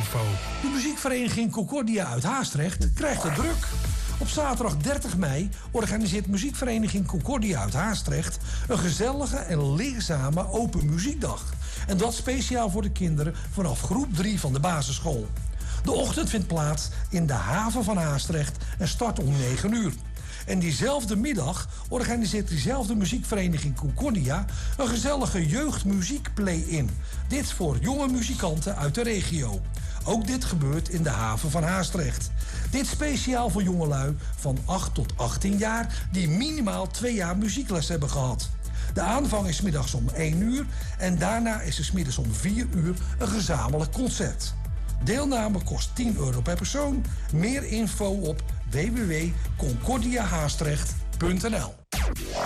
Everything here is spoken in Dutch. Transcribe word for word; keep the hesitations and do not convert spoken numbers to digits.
info. De muziekvereniging Concordia uit Haastrecht krijgt het druk. Op zaterdag dertig mei organiseert muziekvereniging Concordia uit Haastrecht een gezellige en leerzame open muziekdag. En dat speciaal voor de kinderen vanaf groep drie van de basisschool. De ochtend vindt plaats in de haven van Haastrecht en start om negen uur. En diezelfde middag organiseert diezelfde muziekvereniging Concordia een gezellige jeugdmuziek play-in. Dit voor jonge muzikanten uit de regio. Ook dit gebeurt in de haven van Haastrecht. Dit speciaal voor jongelui van acht tot achttien jaar die minimaal twee jaar muziekles hebben gehad. De aanvang is 's middags om één uur en daarna is er 's middags om vier uur een gezamenlijk concert. Deelname kost tien euro per persoon. Meer info op w w w punt concordia haastrecht punt n l.